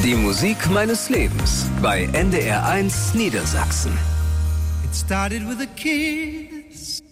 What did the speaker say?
Die Musik meines Lebens bei NDR 1 Niedersachsen. It started with a kiss.